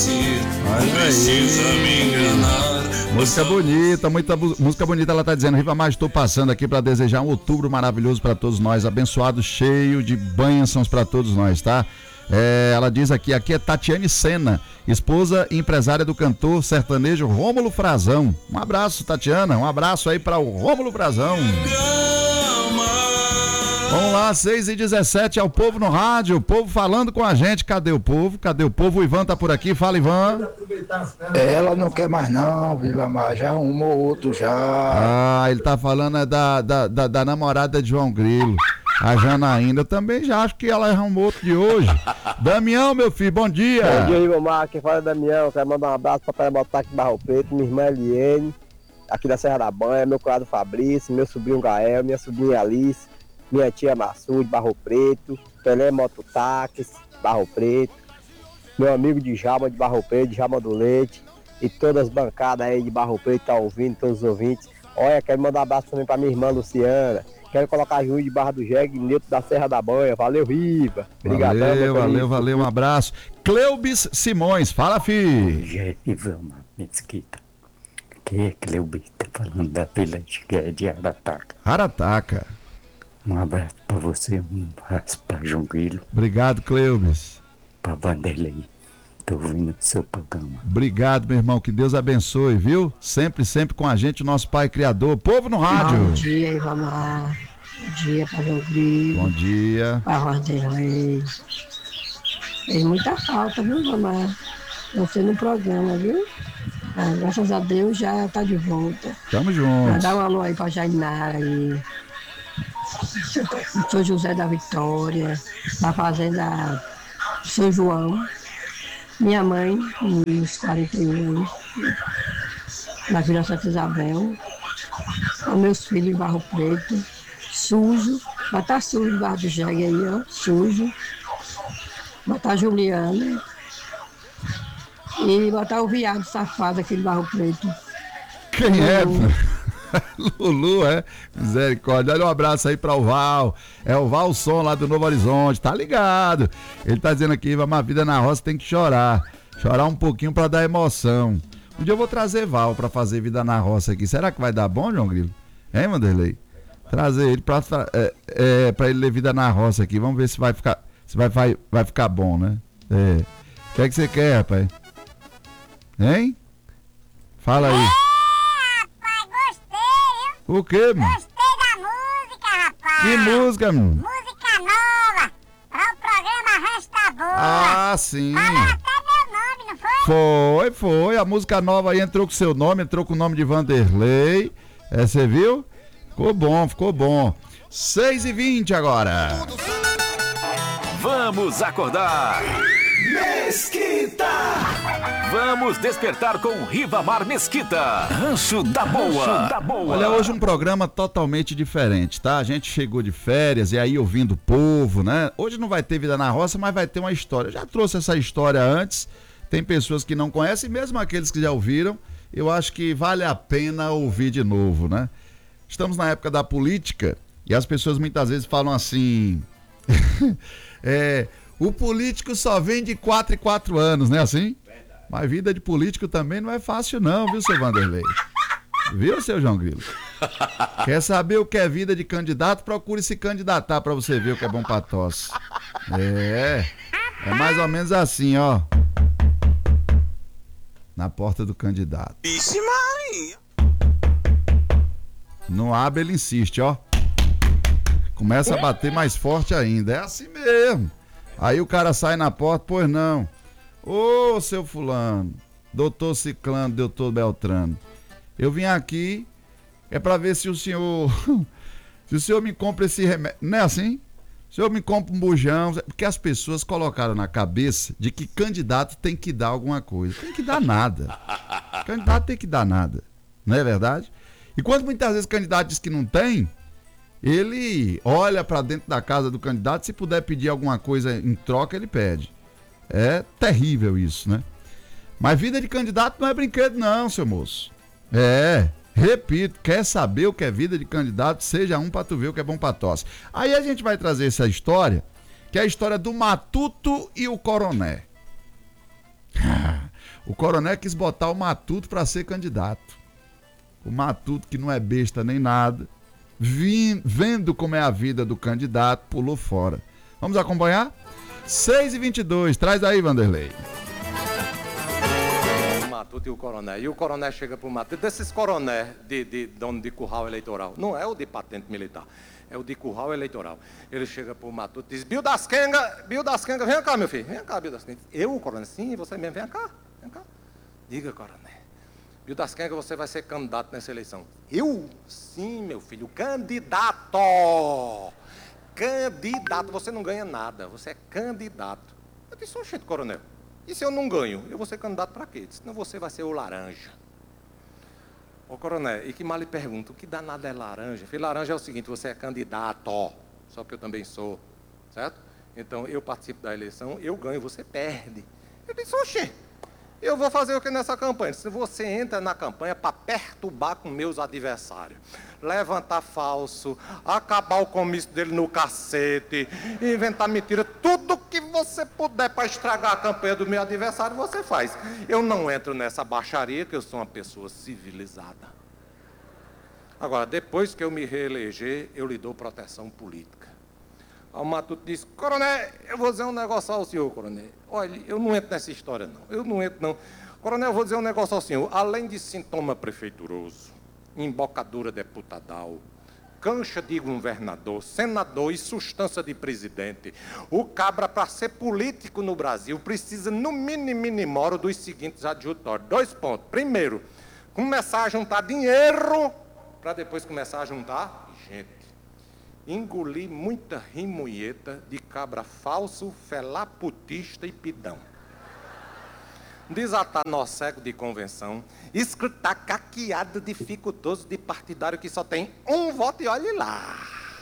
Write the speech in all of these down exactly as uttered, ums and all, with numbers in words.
Olha aí. Música bonita, muita bu- música bonita. Ela tá dizendo: Riva Mar, estou passando aqui para desejar um outubro maravilhoso para todos nós, abençoado, cheio de bênçãos para todos nós, tá? É, ela diz aqui, aqui é Tatiane Sena, esposa e empresária do cantor sertanejo Rômulo Frazão. Um abraço, Tatiana, um abraço aí para o Rômulo Frazão. Vamos lá, seis e dezessete, é o povo no rádio, o povo falando com a gente. Cadê o povo? Cadê o povo? O Ivan tá por aqui, fala, Ivan. Ela não quer mais não, Viva Mar, já um ou outro já. Ah, ele tá falando é da, da, da, da namorada de João Grilo, a Janaína. Eu também já acho que ela arrumou outro de hoje. Damião, meu filho, bom dia. Bom dia, Riva Mar, quem fala é Damião. Quero mandar um abraço para Botar aqui de Barro Preto, minha irmã Eliene, aqui da Serra da Banha, meu cunhado Fabrício, meu sobrinho Gael, minha sobrinha Alice, minha tia Massu de Barro Preto, Pelé Mototáxi, Barro Preto, meu amigo de Djalma de Barro Preto, Djalma do Leite, e todas as bancadas aí de Barro Preto tá ouvindo, todos os ouvintes. Olha, quero mandar um abraço também pra minha irmã Luciana, quero colocar Juiz de Barra do Jegue, Neto da Serra da Banha. Valeu, Riva. Obrigadão, Valeu, meu valeu, querido. valeu, um abraço. Cleubis Simões, fala, fi. Gente, vamos, Mesquita. Quem é Cleubis? Tá falando da Vila Chiqué de Arataca. Arataca. Um abraço pra você, um abraço pra João Grilo, Obrigado, Cleubis. pra Vanderlei. Tô ouvindo o seu programa. Obrigado, meu irmão, que Deus abençoe, viu? Sempre, sempre com a gente, o nosso Pai Criador. Povo no rádio. Bom dia, Ivamar. Bom dia para João Grilo, Bom dia. para Vanderlei. Fez muita falta, viu, Ivamar? Você no programa, viu? Ah, graças a Deus já tá de volta. Tamo junto. Dá um alô aí para Jainara aí. São José da Vitória, da Fazenda São João. Minha mãe, nos quarenta e um anos, na Vila Santa Isabel. Os meus filhos em Barro Preto, sujo. Botar sujo de Barro do Jegue aí, ó, sujo. Botar Juliana. E botar o viado safado aqui de Barro Preto. Quem é? Lulu, é? Misericórdia. Olha, um abraço aí para o Val. É o Val Som lá do Novo Horizonte, tá ligado? Ele tá dizendo aqui, uma vida na roça tem que chorar. Chorar um pouquinho para dar emoção. Um dia eu vou trazer Val para fazer vida na roça aqui. Será que vai dar bom, João Grilo? Hein, Vanderlei? Trazer ele para é, é, pra ele ler vida na roça aqui. Vamos ver se vai ficar, se vai, vai, vai ficar bom, né? É. O que é que você quer, rapaz? Hein? Fala aí. O quê, mano? Gostei da música, rapaz. Que música, mano? Música nova para o programa Resta Boa. Ah, sim. Falou até meu nome, não foi? Foi, foi. A música nova aí entrou com seu nome, entrou com o nome de Vanderlei. É, você viu? Ficou bom, ficou bom. seis e vinte agora. Vamos acordar. Mesquita! Vamos despertar com Rivamar Mesquita. Rancho da Boa. Rancho da Boa. Olha, hoje um programa totalmente diferente, tá? A gente chegou de férias e aí ouvindo o povo, né? Hoje não vai ter vida na roça, mas vai ter uma história. Eu já trouxe essa história antes. Tem pessoas que não conhecem, mesmo aqueles que já ouviram. Eu acho que vale a pena ouvir de novo, né? Estamos na época da política e as pessoas muitas vezes falam assim... é... O político só vem de quatro em quatro anos, né assim? Verdade. Mas vida de político também não é fácil não, viu, seu Vanderlei? Viu, seu João Grilo? Quer saber o que é vida de candidato? Procure se candidatar pra você ver o que é bom pra tosse. É, é mais ou menos assim, ó. Na porta do candidato. Vixe Maria! Não abre, ele insiste, ó. Começa a bater mais forte ainda. É assim mesmo. Aí o cara sai na porta, pois não. Ô, seu fulano, doutor Ciclano, doutor Beltrano, eu vim aqui é pra ver se o senhor, se o senhor me compra esse remédio, não é assim? O senhor me compra um bujão, porque as pessoas colocaram na cabeça de que candidato tem que dar alguma coisa. Tem que dar nada. Candidato tem que dar nada, não é verdade? E quando muitas vezes o candidato diz que não tem, ele olha para dentro da casa do candidato, se puder pedir alguma coisa em troca, ele pede. É terrível isso, né? Mas vida de candidato não é brinquedo não, seu moço. É, repito, quer saber o que é vida de candidato, seja um pra tu ver o que é bom pra tosse. Aí a gente vai trazer essa história, que é a história do Matuto e o Coroné. O coronel quis botar o Matuto para ser candidato. O Matuto, que não é besta nem nada, vim, vendo como é a vida do candidato, pulou fora. Vamos acompanhar? seis e vinte e dois, traz aí, Vanderlei. O Matuto e o coronel. E o coronel chega pro Matuto, desses coronéis de, de dono de curral eleitoral, não é o de patente militar, é o de curral eleitoral. Ele chega pro Matuto e diz: Bill das Quenga, Bill das Quenga, vem cá, meu filho, vem cá, Bill das Quenga. Eu, coronel? Sim, você mesmo, vem cá, vem cá. Diga, coronel. Bill das Quenga, você vai ser candidato nessa eleição. Eu? Sim, meu filho, candidato. Candidato, você não ganha nada, você é candidato. Eu disse: oxente, coronel, e se eu não ganho? Eu vou ser candidato para quê? Senão você vai ser o laranja. Ô, coronel, e que mal lhe pergunto, o que danado é laranja? Filho, laranja é o seguinte: você é candidato, ó, só que eu também sou, certo? Então, eu participo da eleição, eu ganho, você perde. Eu disse: oxê, eu vou fazer o que nessa campanha? Se você entra na campanha para perturbar com meus adversários, levantar falso, acabar o comício dele no cacete, inventar mentira, tudo que você puder para estragar a campanha do meu adversário, você faz. Eu não entro nessa baixaria, que eu sou uma pessoa civilizada. Agora, depois que eu me reeleger, eu lhe dou proteção política. O Matuto disse: coronel, eu vou dizer um negócio ao senhor, coronel. Olha, eu não entro nessa história, não. Eu não entro, não. Coronel, eu vou dizer um negócio ao senhor. Além de sintoma prefeituroso, embocadura deputadal, cancha de governador, senador e substância de presidente, o cabra, para ser político no Brasil, precisa, no mínimo, minimoro, dos seguintes adjutórios. Dois pontos. Primeiro, começar a juntar dinheiro, para depois começar a juntar gente. Engoli muita rimunheta de cabra falso, felaputista e pidão. Desatar nó cego de convenção, escutar caqueado dificultoso de partidário que só tem um voto e olhe lá.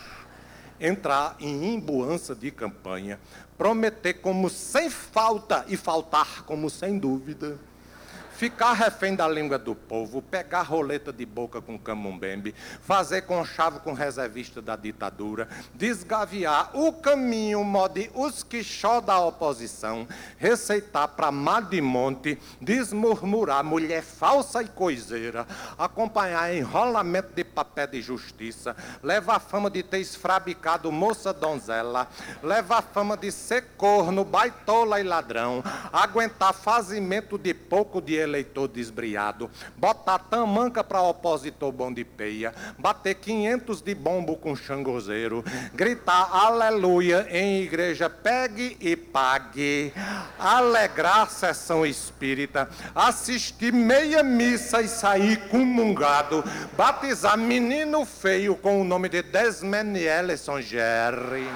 Entrar em imbuança de campanha, prometer como sem falta e faltar como sem dúvida. Ficar refém da língua do povo, pegar roleta de boca com camumbembe, fazer conchavo com reservista da ditadura, desgaviar o caminho mode os quixó da oposição, receitar pra mar de monte, desmurmurar mulher falsa e coiseira, acompanhar enrolamento de papel de justiça, levar fama de ter esfrabicado moça donzela, levar fama de ser corno, baitola e ladrão, aguentar fazimento de pouco de eleitor desbriado, botar tamanca para opositor bom de peia, bater quinhentos de bombo com xangozeiro, gritar aleluia em igreja pegue e pague, alegrar a sessão espírita, assistir meia missa e sair comungado, batizar menino feio com o nome de Desmenielson Jerry.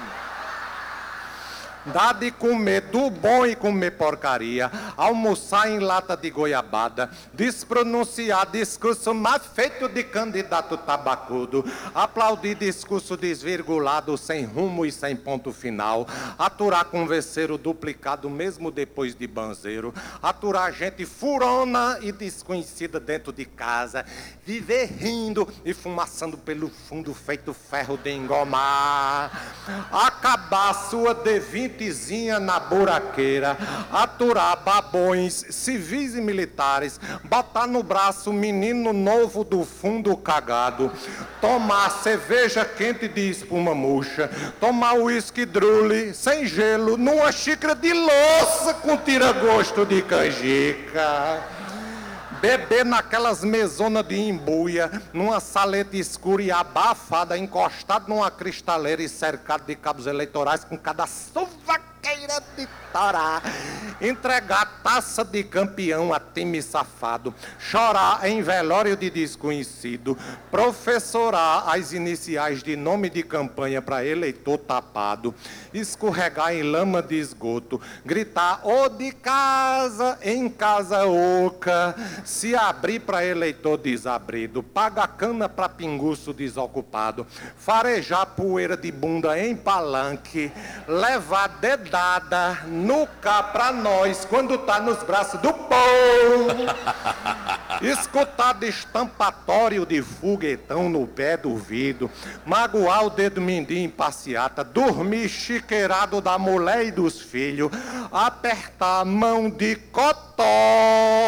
Dá de comer do bom e comer porcaria, almoçar em lata de goiabada, despronunciar discurso mal feito de candidato tabacudo, aplaudir discurso desvirgulado, sem rumo e sem ponto final, aturar converseiro duplicado mesmo depois de banzeiro, aturar gente furona e desconhecida dentro de casa, viver rindo e fumaçando pelo fundo feito ferro de engomar, acabar sua devida na buraqueira, aturar babões civis e militares, botar no braço o menino novo do fundo cagado, tomar cerveja quente de espuma murcha, tomar uísque drule sem gelo numa xícara de louça com tira-gosto de canjica, beber naquelas mesonas de embuia, numa saleta escura e abafada, encostado numa cristaleira e cercado de cabos eleitorais com cada sovaqueira de torá, entregar taça de campeão a time safado, chorar em velório de desconhecido, professorar as iniciais de nome de campanha para eleitor tapado, escorregar em lama de esgoto, gritar ô de casa em casa oca, se abrir para eleitor desabrido, pagar cana para pinguço desocupado, farejar poeira de bunda em palanque, levar dedada no cá pra nós quando tá nos braços do povo, escutar destampatório de foguetão no pé do vidro, magoar o dedo mindinho em passeata, dormir chiqueirado da mulher e dos filhos, apertar a mão de cotó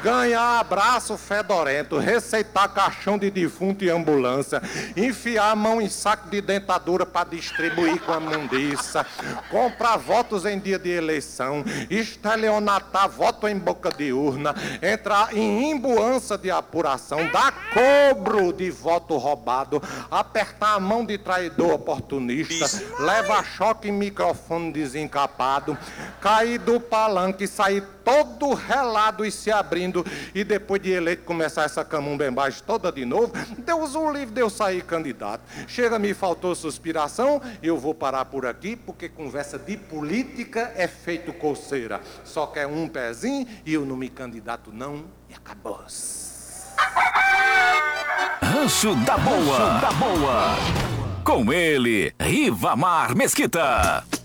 ganhar abraço fedorento, receitar caixão de defunto e ambulância, enfiar a mão em saco de dentadura para distribuir com a mundiça, comprar votos em dia de eleição, estelionatar voto em boca de urna, entrar em imbuança de apuração, dar cobro de voto roubado, apertar a mão de traidor oportunista, levar choque em microfone desencapado, cair do palanque, sair todo relado e se abrindo, e depois de eleito começar essa camumbembagem toda de novo. Deus o livre de eu sair candidato. Chega, me faltou suspiração, eu vou parar por aqui, porque conversa de política é feito coceira. Só quer um pezinho e eu não me candidato não, e acabou-se. Rancho da Boa. Rancho da Boa. Com ele, Rivamar Mesquita.